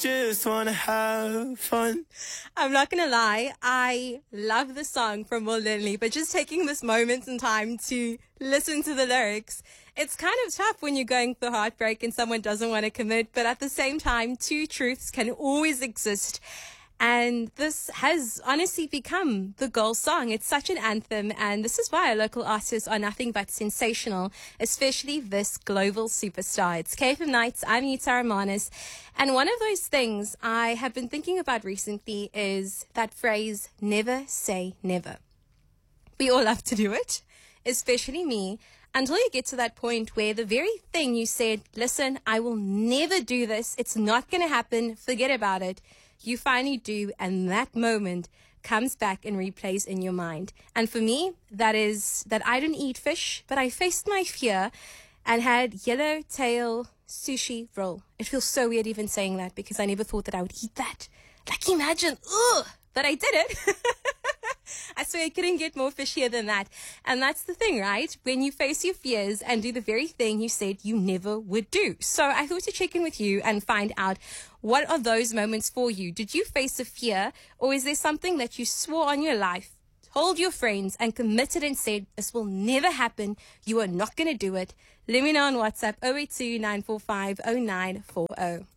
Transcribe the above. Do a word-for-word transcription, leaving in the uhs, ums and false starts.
Just wanna have fun. I'm not gonna lie, I love the song from Will Lindley, but just taking this moment in time to listen to the lyrics, it's kind of tough when you're going through heartbreak and someone doesn't want to commit, but at the same time, two truths can always exist. And this has honestly become the goal song. It's such an anthem, and this is why our local artists are nothing but sensational, especially this global superstar. It's K F M Nights. I'm Yuta Romanis. And one of those things I have been thinking about recently is that phrase, never say never. We all love to do it, especially me, until you get to that point where the very thing you said, listen, I will never do this. It's not going to happen. Forget about it. You finally do, and that moment comes back and replays in your mind. And for me, that is that I don't eat fish, but I faced my fear and had yellowtail sushi roll. It feels so weird even saying that because I never thought that I would eat that. Like, imagine, ugh, but I did it. I swear I couldn't get more fishier than that. And that's the thing, right? When you face your fears and do the very thing you said you never would do. So I thought to check in with you and find out, what are those moments for you? Did you face a fear, or is there something that you swore on your life, told your friends and committed and said, this will never happen, you are not going to do it? Let me know on WhatsApp, zero eight two nine four five zero nine four zero.